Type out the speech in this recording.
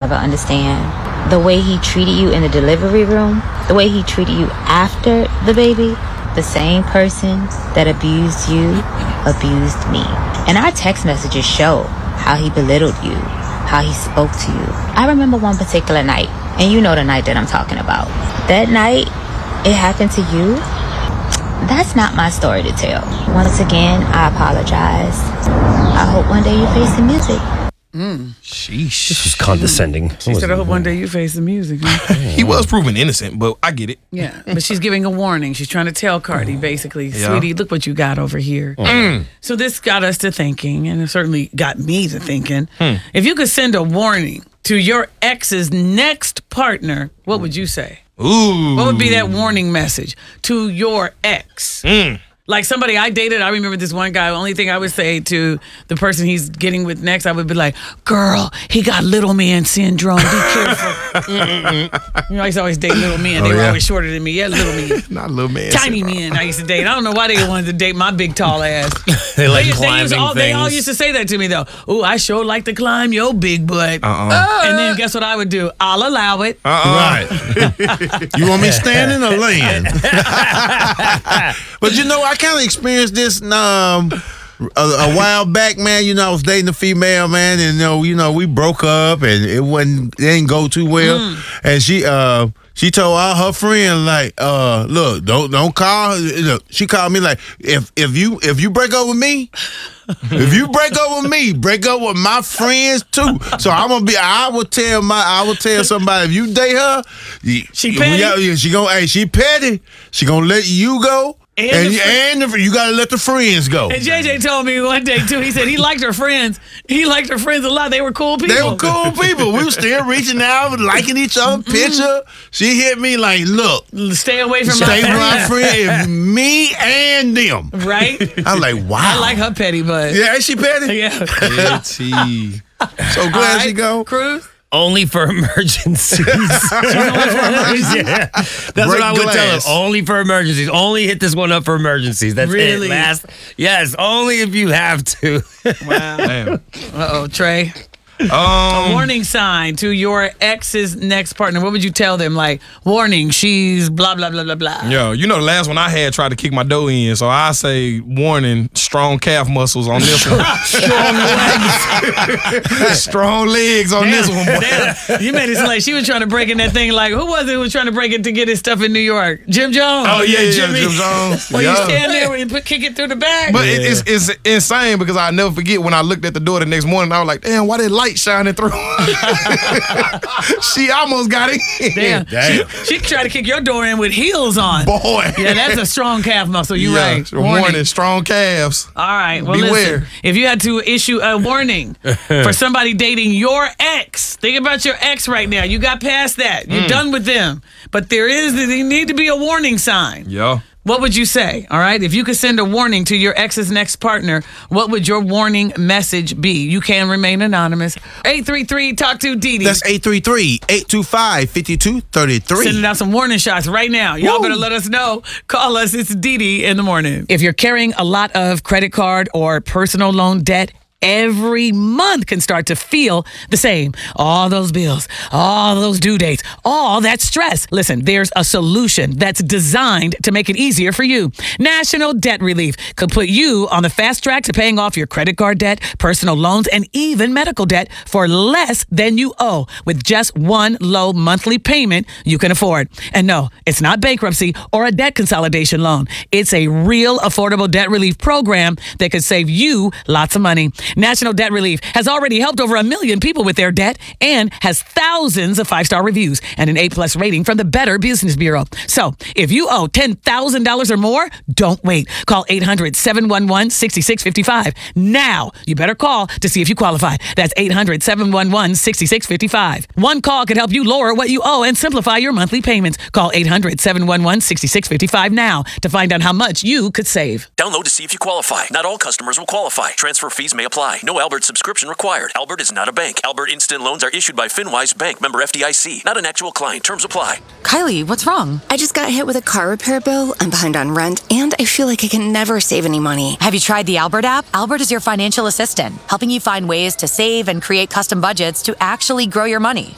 never understand. The way he treated you in the delivery room, the way he treated you after the baby, the same person that abused you, abused me. And our text messages show how he belittled you, how he spoke to you. I remember one particular night, and you know the night that I'm talking about. That night, it happened to you. That's not my story to tell. Once again, I apologize. I hope one day you face the music. Sheesh. This was condescending. She said, I hope one day you face the music. Huh? He was proven innocent, but I get it. Yeah, but she's giving a warning. She's trying to tell Cardi, basically, sweetie, look what you got over here. So this got us to thinking, and it certainly got me to thinking, if you could send a warning to your ex's next partner, what would you say? Ooh. What would be that warning message to your ex? Like somebody I dated, I remember this one guy, the only thing I would say to the person he's getting with next, I would be like, girl, he got little man syndrome. Be careful. You know, I used to always date little men. They were always shorter than me. Yeah, little men. Not little man. Tiny men I used to date. I don't know why they wanted to date my big, tall ass. They like climbing things. They all used to say that to me, though. Ooh, I sure like to climb your big butt. And then guess what I would do? I'll allow it. Right. You want me standing or laying? But you know, I kind of experienced this a while back, man. You know, I was dating a female, man, and you know, we broke up, and it didn't go too well. And she told all her friends, like, look, don't call. Look, she called me like, if you break up with me. If you break up with me, break up with my friends too. So I will tell somebody, if you date her, she petty. She petty. She gonna let you go. And you gotta let the friends go. And JJ told me one day too. He said he liked her friends. He liked her friends a lot. They were cool people. They were cool people. We were still reaching out, liking each other's picture. She hit me like, "Look, stay away from my friend, me and them." Right? I'm like, "Wow." I like her petty, but yeah, ain't she petty? Yeah. Petty. So glad she go. Cruz. Only for emergencies. Yeah. That's what I would tell him. Only for emergencies. Only hit this one up for emergencies. That's really? it. Yes, only if you have to. Wow. Uh-oh, Trey. A warning sign to your ex's next partner. What would you tell them? Like, warning, she's blah, blah, blah, blah, blah. Yo, you know the last one I had tried to kick my dough in, so I say, warning, strong calf muscles on this one. Strong legs. Strong legs on this one, boy. Damn. You made it sound like she was trying to break in that thing. Like, who was it who was trying to break it to get his stuff in New York? Jim Jones. Oh, yeah, Jimmy. Jim Jones. Well, you stand there and kick it through the back. But it's insane because I'll never forget when I looked at the door the next morning, I was like, damn, why that light shining through? She almost got it. Damn. She tried to kick your door in with heels on. Boy. Yeah, that's a strong calf muscle. You're right. Warning, strong calves. All right. Well, beware. Listen, if you had to issue a warning for somebody dating your ex, think about your ex right now. You got past that. You're done with them. But there need to be a warning sign. Yeah. What would you say? All right. If you could send a warning to your ex's next partner, what would your warning message be? You can remain anonymous. 833 Talk to Didi. That's 833-825-5233. Sending out some warning shots right now. Y'all better let us know. Call us. It's Didi in the morning. If you're carrying a lot of credit card or personal loan debt, every month can start to feel the same. All those bills, all those due dates, all that stress. Listen, there's a solution that's designed to make it easier for you. National Debt Relief could put you on the fast track to paying off your credit card debt, personal loans, and even medical debt for less than you owe with just one low monthly payment you can afford. And no, it's not bankruptcy or a debt consolidation loan. It's a real affordable debt relief program that could save you lots of money. National Debt Relief has already helped over 1 million people with their debt and has thousands of 5-star reviews and an A+ rating from the Better Business Bureau. So if you owe $10,000 or more, don't wait. Call 800-711-6655. Now, you better call to see if you qualify. That's 800-711-6655. One call could help you lower what you owe and simplify your monthly payments. Call 800-711-6655 now to find out how much you could save. Download to see if you qualify. Not all customers will qualify. Transfer fees may apply. No Albert subscription required. Albert is not a bank. Albert Instant Loans are issued by FinWise Bank, member FDIC. Not an actual client. Terms apply. Kylie, what's wrong? I just got hit with a car repair bill. I'm behind on rent, and I feel like I can never save any money. Have you tried the Albert app? Albert is your financial assistant, helping you find ways to save and create custom budgets to actually grow your money.